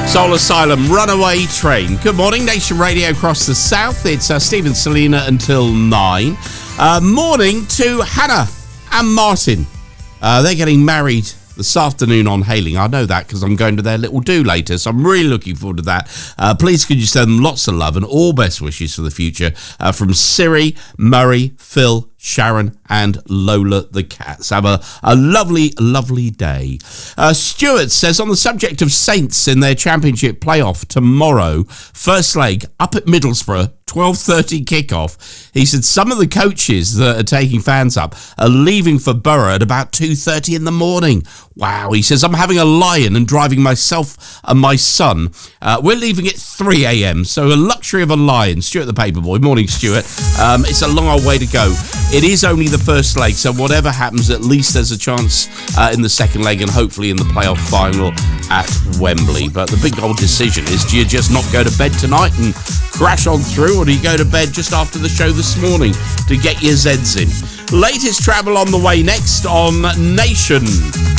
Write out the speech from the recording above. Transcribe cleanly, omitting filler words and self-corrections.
Soul Asylum, Runaway Train. Good morning, Nation Radio across the south. It's Stephen Selena until 9. Morning to Hannah and Martin. They're getting married this afternoon on Hailing. I know that because I'm going to their little do later, so I'm really looking forward to that. Please could you send them lots of love and all best wishes for the future from Siri, Murray, Phil, Sharon and Lola the cats. Have a lovely, lovely day. Stuart says, on the subject of Saints in their championship playoff tomorrow, first leg up at Middlesbrough, 12:30 kickoff. He said some of the coaches that are taking fans up are leaving for Borough at about 2:30 in the morning. Wow, he says, I'm having a lion and driving myself and my son. We're leaving at 3 a.m, so a luxury of a lion. Stuart the Paperboy. Morning, Stuart. It's a long old way to go. It is only the first leg, so whatever happens, at least there's a chance in the second leg and hopefully in the playoff final at Wembley. But the big old decision is, do you just not go to bed tonight and crash on through, or do you go to bed just after the show this morning to get your Zeds in? Latest travel on the way next on Nation.